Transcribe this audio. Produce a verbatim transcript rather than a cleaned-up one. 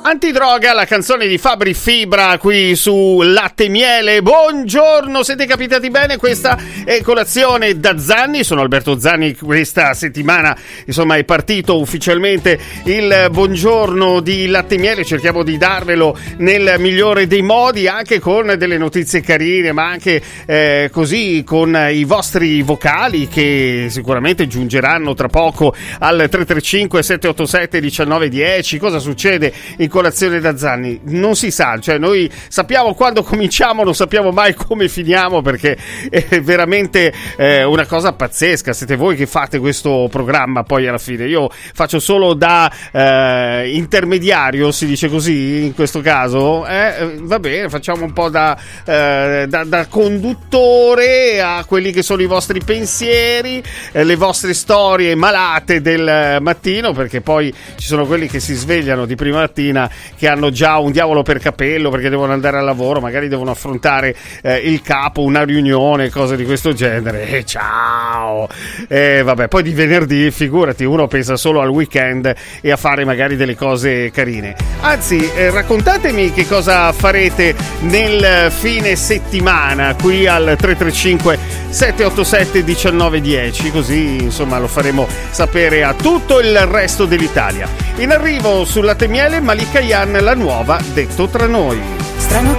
Antidroga, la canzone di Fabri Fibra qui su Latte e Miele. Buongiorno, siete capitati bene? Questa è Colazione da Zanni. Sono Alberto Zanni. Questa settimana insomma è partito ufficialmente il buongiorno di Latte e Miele. Cerchiamo di darvelo nel migliore dei modi, anche con delle notizie carine, ma anche eh, così con i vostri vocali che sicuramente giungeranno tra poco al tre tre cinque sette otto sette uno nove uno zero. Cosa succede in Colazione da Zanni? Non si sa, cioè noi sappiamo quando cominciamo, non sappiamo mai come finiamo, perché è veramente eh, una cosa pazzesca. Siete voi che fate questo programma poi alla fine. Io faccio solo da eh, intermediario, si dice così in questo caso, eh, va bene, facciamo un po' da, eh, da, da conduttore a quelli che sono i vostri pensieri, eh, le vostre storie malate del mattino, perché poi ci sono quelli che si svegliano di prima mattina che hanno già un diavolo per capello perché devono andare al lavoro, magari devono affrontare eh, il capo, una riunione, cose di questo genere. E ciao! E vabbè, poi di venerdì, figurati, uno pensa solo al weekend e a fare magari delle cose carine. Anzi, eh, raccontatemi che cosa farete nel fine settimana qui al tre tre cinque sette otto sette uno nove uno zero, così insomma lo faremo sapere a tutto il resto dell'Italia. In arrivo sul Latte e Miele, Malika Yan, la nuova Detto tra noi. Strano